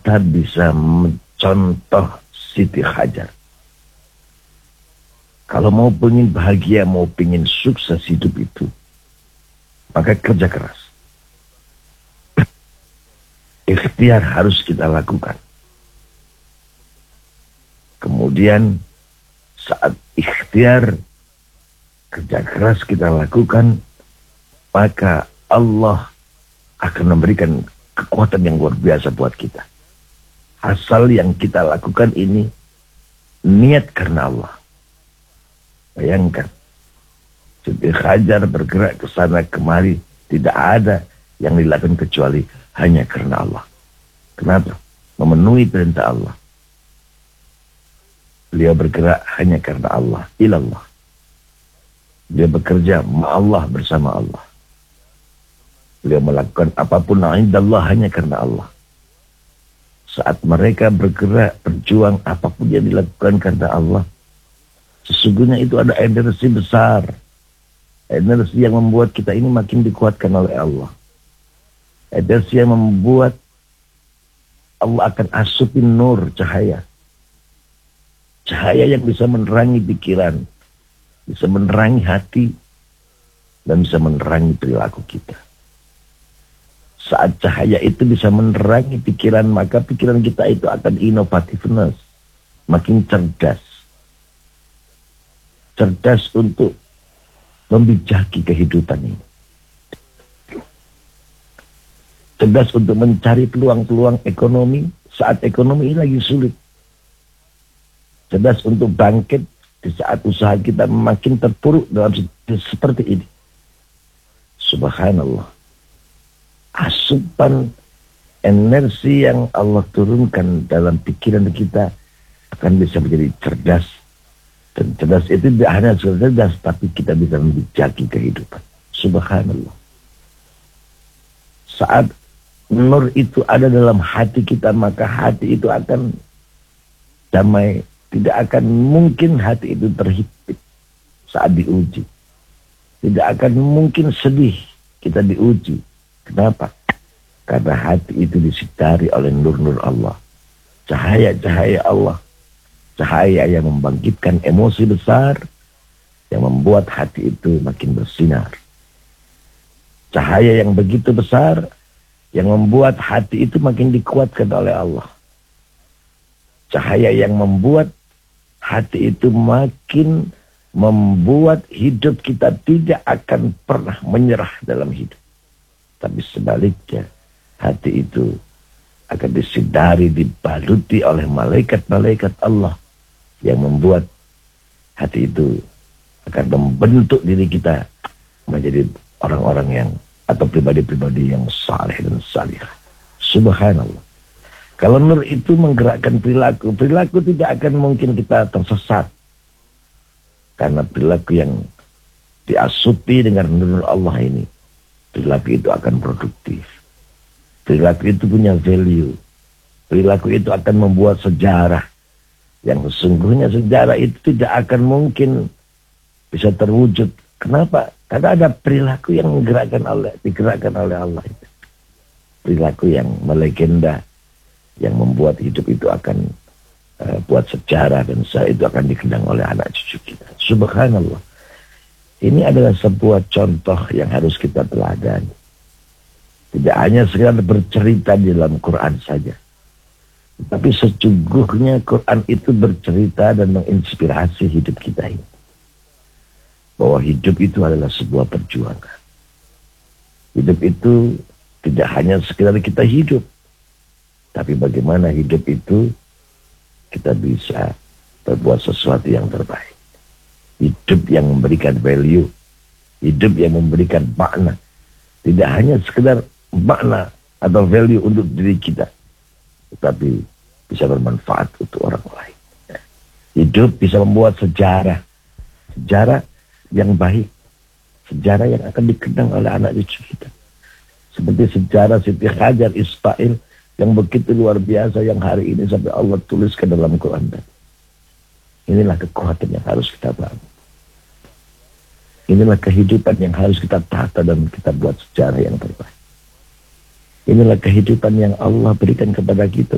kita bisa mencontoh Siti Hajar. Kalau mau pengen bahagia, mau pengen sukses hidup itu, maka kerja keras. Ikhtiar harus kita lakukan. Kemudian saat ikhtiar, kerja keras kita lakukan, maka Allah akan memberikan kekuatan yang luar biasa buat kita. Asal yang kita lakukan ini niat karena Allah. Bayangkan, Siti Hajar bergerak ke sana kemari, tidak ada yang dilakukan kecuali hanya karena Allah. Kenapa? Memenuhi perintah Allah. Beliau bergerak hanya karena Allah, ilallah. Dia bekerja ma'allah, bersama Allah. Beliau melakukan apapun indallah hanya karena Allah. Saat mereka bergerak, berjuang, apapun yang dilakukan karena Allah, sesungguhnya itu ada energi besar. Energi yang membuat kita ini makin dikuatkan oleh Allah. Energi yang membuat Allah akan asupin nur, cahaya. Cahaya yang bisa menerangi pikiran, bisa menerangi hati, dan bisa menerangi perilaku kita. Saat cahaya itu bisa menerangi pikiran, maka pikiran kita itu akan innovativeness, makin cerdas. Cerdas untuk membijaki kehidupan ini. Cerdas untuk mencari peluang-peluang ekonomi saat ekonomi ini lagi sulit. Cerdas untuk bangkit di saat usaha kita makin terpuruk dalam seperti ini. Subhanallah. Asupan energi yang Allah turunkan dalam pikiran kita akan bisa menjadi cerdas. Dan cerdas itu tidak hanya cerdas, tapi kita bisa membijaki kehidupan. Subhanallah. Saat nur itu ada dalam hati kita, maka hati itu akan damai. Tidak akan mungkin hati itu terhimpit saat diuji. Tidak akan mungkin sedih kita diuji. Kenapa? Karena hati itu disitari oleh nur-nur Allah. Cahaya-cahaya Allah. Cahaya yang membangkitkan emosi besar, yang membuat hati itu makin bersinar. Cahaya yang begitu besar, yang membuat hati itu makin dikuatkan oleh Allah. Cahaya yang membuat hati itu makin membuat hidup kita tidak akan pernah menyerah dalam hidup. Tapi sebaliknya, hati itu akan disidari, dibaluti oleh malaikat-malaikat Allah, yang membuat hati itu akan membentuk diri kita menjadi orang-orang yang, atau pribadi-pribadi yang saleh dan salihah. Subhanallah. Kalau nur itu menggerakkan perilaku, perilaku tidak akan mungkin kita tersesat. Karena perilaku yang diasupi dengan nur Allah ini, perilaku itu akan produktif. Perilaku itu punya value. Perilaku itu akan membuat sejarah. Yang sesungguhnya sejarah itu tidak akan mungkin bisa terwujud. Kenapa? Karena ada perilaku yang digerakkan oleh Allah itu. Perilaku yang melegenda, yang membuat hidup itu akan buat sejarah, dan itu akan dikenang oleh anak cucu kita. Subhanallah. Ini adalah sebuah contoh yang harus kita teladani. Tidak hanya sekedar bercerita di dalam Quran saja. Tapi sesungguhnya Quran itu bercerita dan menginspirasi hidup kita ini. Bahwa hidup itu adalah sebuah perjuangan. Hidup itu tidak hanya sekedar kita hidup. Tapi bagaimana hidup itu kita bisa berbuat sesuatu yang terbaik. Hidup yang memberikan value. Hidup yang memberikan makna. Tidak hanya sekedar makna atau value untuk diri kita. Tetapi bisa bermanfaat untuk orang lain. Hidup bisa membuat sejarah. Sejarah yang baik. Sejarah yang akan dikenang oleh anak cucu kita. Seperti sejarah Siti Hajar Ismail yang begitu luar biasa, yang hari ini sampai Allah tuliskan dalam Quran. Inilah kekuatan yang harus kita bangun. Inilah kehidupan yang harus kita tata dan kita buat sejarah yang terbaik. Inilah kehidupan yang Allah berikan kepada kita